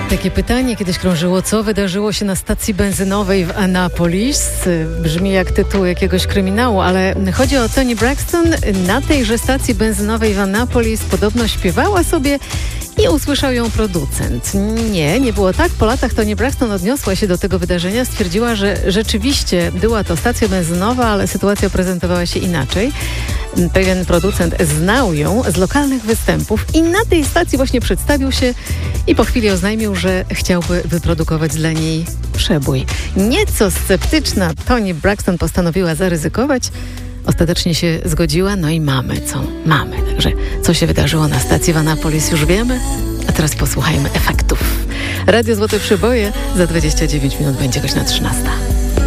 Takie pytanie kiedyś krążyło, co wydarzyło się na stacji benzynowej w Annapolis. Brzmi jak tytuł jakiegoś kryminału, ale chodzi o Toni Braxton. Na tejże stacji benzynowej w Annapolis podobno śpiewała sobie i usłyszał ją producent. Nie było tak. Po latach Toni Braxton odniosła się do tego wydarzenia. Stwierdziła, że rzeczywiście była to stacja benzynowa, ale sytuacja prezentowała się inaczej. Pewien producent znał ją z lokalnych występów i na tej stacji właśnie przedstawił się i po chwili oznajmił, że chciałby wyprodukować dla niej przebój. Nieco sceptyczna Toni Braxton postanowiła zaryzykować. Ostatecznie się zgodziła, no i mamy co mamy. Także co się wydarzyło na stacji w Annapolis już wiemy, a teraz posłuchajmy efektów. Radio Złote Przyboje za 29 minut będzie godzina 13.